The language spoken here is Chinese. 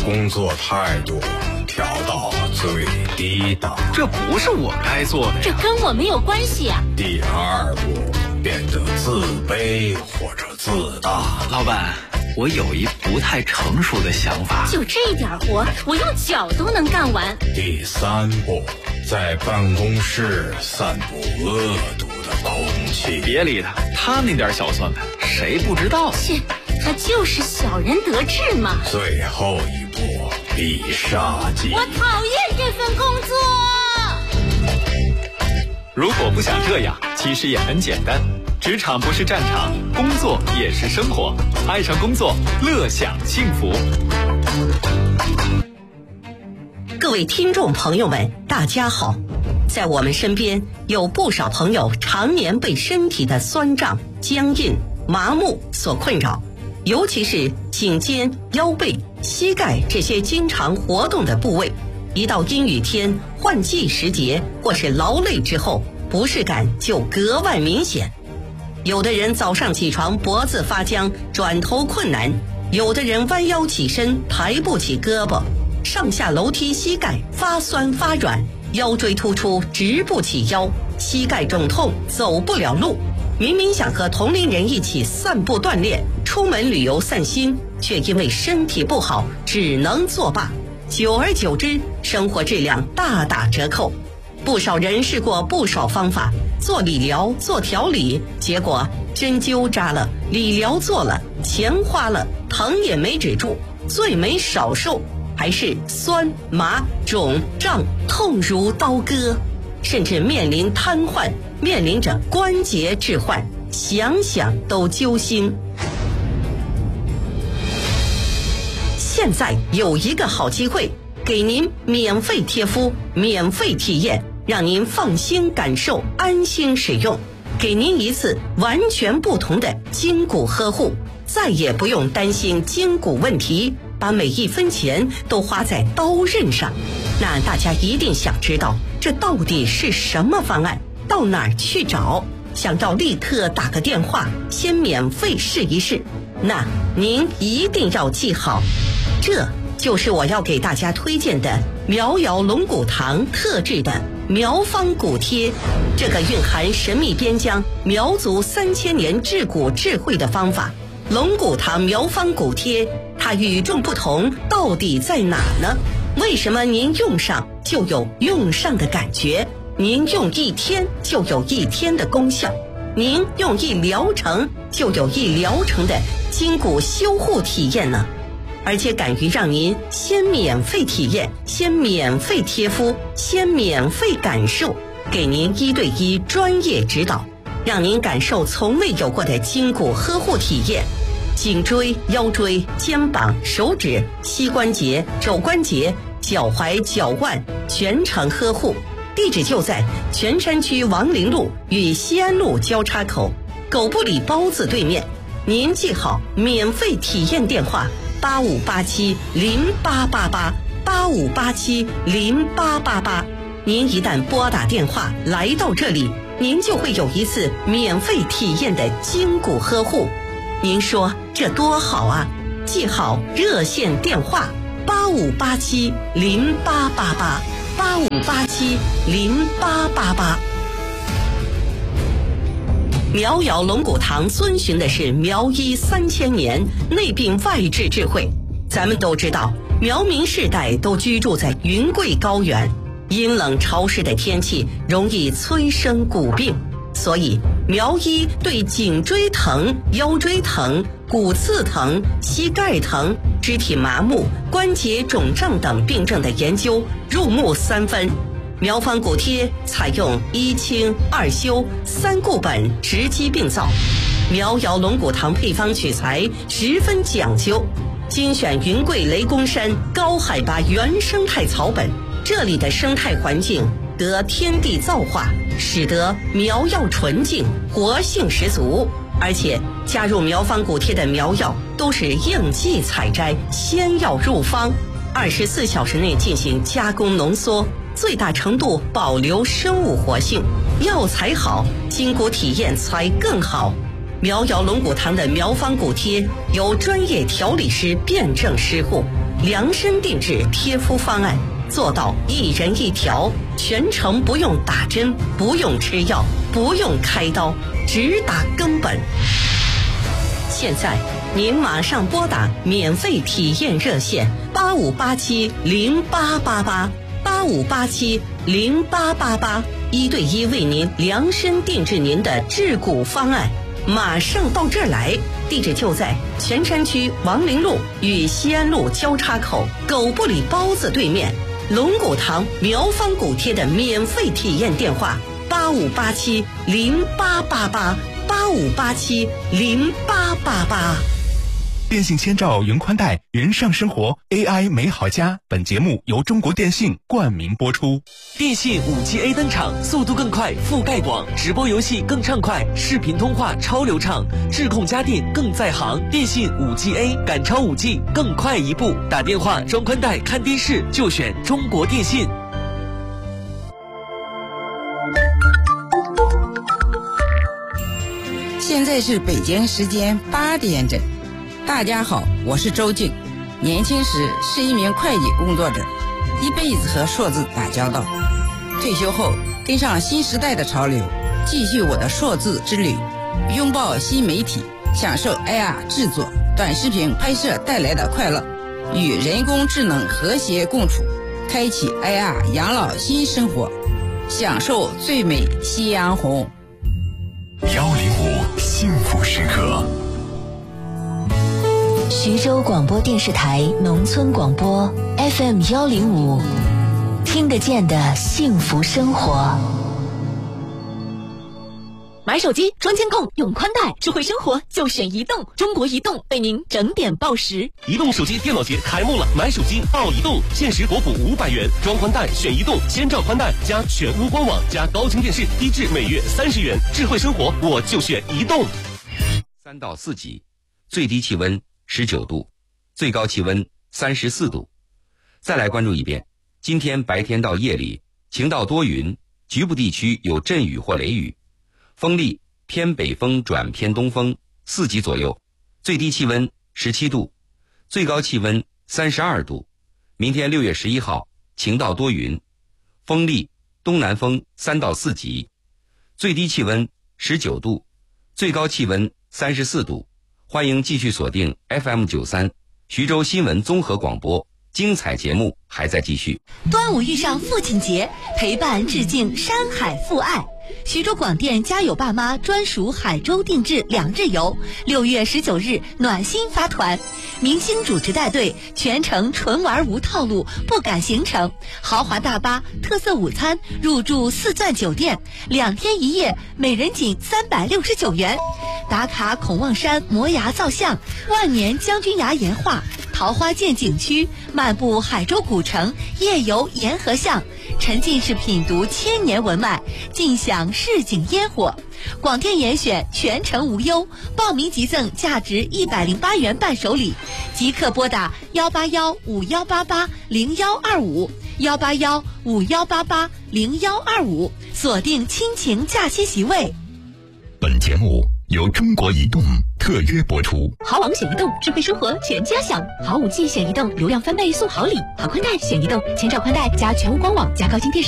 工作态度调到最低档。 这不是我该做的呀。 这跟我没有关系啊。 第二步，变得自卑或者自大。 老板，我有一不太成熟的想法。 就这点活，我用脚都能干完。 第三步，在办公室散布恶毒的空气。 别理他，他那点小算盘，谁不知道？ 切，他就是小人得志嘛。 最后一步，必杀技。 我讨厌这份工作。 如果不想这样，其实也很简单。职场不是战场，工作也是生活。爱上工作，乐享幸福。 各位听众朋友们，大家好。在我们身边有不少朋友常年被身体的酸胀、僵硬、麻木所困扰，尤其是颈肩、腰背、膝盖这些经常活动的部位，一到阴雨天、换季时节或是劳累之后，不适感就格外明显。有的人早上起床脖子发僵，转头困难；有的人弯腰起身抬不起胳膊，上下楼梯膝盖发酸发软，腰椎突出直不起腰，膝盖肿痛走不了路。明明想和同龄人一起散步锻炼，出门旅游散心，却因为身体不好只能作罢。久而久之，生活质量大打折扣。不少人试过不少方法，做理疗、做调理，结果针灸扎了，理疗做了，钱花了，疼也没止住，最没少受，还是酸麻肿胀痛如刀割，甚至面临瘫痪，面临着关节置换，想想都揪心。现在有一个好机会，给您免费贴敷，免费体验，让您放心感受，安心使用，给您一次完全不同的筋骨呵护，再也不用担心筋骨问题，把每一分钱都花在刀刃上。那大家一定想知道，这到底是什么方案？到哪儿去找？想要立刻打个电话，先免费试一试。那您一定要记好，这就是我要给大家推荐的苗瑶龙骨堂特制的苗方骨贴，这个蕴含神秘边疆苗族3000年治骨智慧的方法。龙骨堂苗方骨贴，它与众不同到底在哪呢？为什么您用上就有用上的感觉？您用1天就有1天的功效，您用1疗程就有1疗程的筋骨修护体验呢？而且敢于让您先免费体验，先免费贴敷，先免费感受，给您1对1专业指导，让您感受从未有过的筋骨呵护体验。颈椎、腰椎、肩膀、手指、膝关节、肘关节、脚踝、脚腕全程呵护。地址就在泉山区王陵路与西安路交叉口狗不理包子对面。您记好免费体验电话85870888，85870888。您一旦拨打电话来到这里，您就会有一次免费体验的筋骨呵护。您说这多好啊！记好热线电话85870888，85870888。苗瑶龙骨堂遵循的是苗医3000年内病外治智慧。咱们都知道，苗民世代都居住在云贵高原，阴冷潮湿的天气容易催生骨病，所以苗医对颈椎疼、腰椎疼、骨刺疼、膝盖疼、肢体麻木、关节肿胀等病症的研究入木3分。苗方骨贴采用1清2修3固本直击病灶，苗瑶龙骨堂配方取材十分讲究，精选云贵雷公山高海拔原生态草本，这里的生态环境得天地造化，使得苗药纯净，活性十足。而且加入苗方骨贴的苗药都是应季采摘，先要入方，24小时内进行加工浓缩，最大程度保留生物活性。药材好，筋骨体验才更好。 苗瑶龙骨堂的苗方骨贴由专业调理师辩证施护，量身定制贴敷方案，做到一人一条，全程不用打针，不用吃药，不用开刀，直达根本。现在您马上拨打免费体验热线8587088885870888，一对一为您量身定制您的治骨方案，马上到这儿来。地址就在泉山区王陵路与西安路交叉口狗不理包子对面，龙骨堂苗方骨贴的免费体验电话8587088885870888。 电信千兆云宽带，云上生活 AI 美好家。本节目由中国电信冠名播出。 电信 5G A 登场，速度更快，覆盖广，直播游戏更畅快，视频通话超流畅，智控家电更在行。电信 5G A 赶超 5G， 更快一步。打电话装宽带看电视就选中国电信。 现在是北京时间8点整。大家好，我是周静。年轻时是一名会计工作者，一辈子和数字打交道。退休后跟上新时代的潮流，继续我的数字之旅，拥抱新媒体，享受 AR 制作、短视频拍摄带来的快乐，与人工智能和谐共处，开启 AR 养老新生活，享受最美夕阳红。 105幸福时刻。 徐州广播电视台农村广播 FM 105，听得见的幸福生活。 买手机装监控用宽带，智慧生活就选移动。中国移动为您整点报时。 移动手机电脑节开幕了，买手机到移动，限时国补500元，装宽带选移动，千兆宽带加全屋官网加高清电视，低至每月30元。智慧生活我就选移动。 3到4级，最低气温19度，最高气温34度。再来关注一遍，今天白天到夜里晴到多云，局部地区有阵雨或雷雨，风力偏北风转偏东风4级左右，最低气温17度，最高气温32度。明天6月11号晴到多云，风力东南风3到4级，最低气温19度，最高气温34度。欢迎继续锁定 FM93 徐州新闻综合广播，精彩节目还在继续。 端午遇上父亲节，陪伴致敬山海父爱。徐州广电家有爸妈专属海州定制2日游，6月19日暖心发团，明星主持带队，全程纯玩无套路，不赶行程，豪华大巴、特色午餐，入住4钻酒店，2天1夜，每人仅369元。打卡孔望山摩崖造像、万年将军崖岩画、桃花涧景区，漫步海州古城，夜游沿河巷，沉浸式品读千年文脉，尽享市井烟火。广电严选全程无忧，报名即赠价值108元伴手礼，即刻拨打18151880125，18151880125，锁定亲情假期席位。 本节目由中国移动特约播出。 豪网选移动，智慧生活全家享。好5G选移动，流量翻倍送好礼。好宽带选移动，千兆宽带加全屋官网加高清电视。